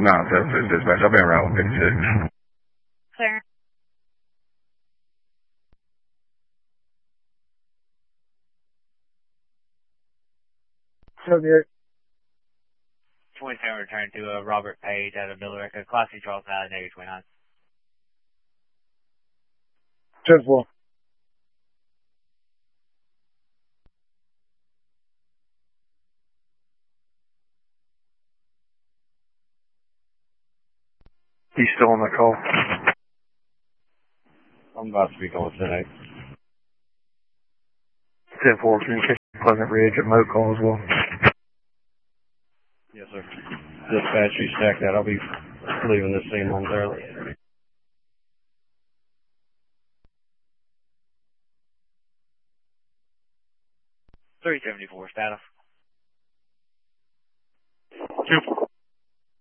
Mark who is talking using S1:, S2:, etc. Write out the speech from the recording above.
S1: No, it's dispatch. I've been around with 56.
S2: Clear.
S3: So good.
S4: 27 return to Robert Page out of Billerica, Class C Charles Valley, negative 29.
S3: 10-4.
S1: He's still on that call.
S5: I'm about to be going today.
S1: 10-4, communication Pleasant Ridge at Moat call as well.
S5: Yes, sir. Dispatch, you stack that. I'll be leaving this scene momentarily.
S4: 374 status.
S1: 2-4.